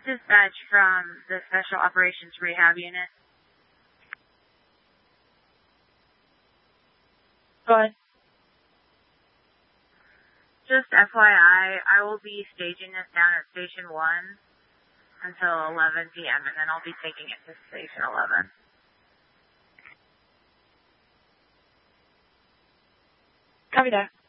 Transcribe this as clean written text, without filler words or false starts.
Dispatch from the Special Operations Rehab Unit. Go ahead. Just FYI, I will be staging this down at Station 1 until 11 p.m., and then I'll be taking it to Station 11. Copy that.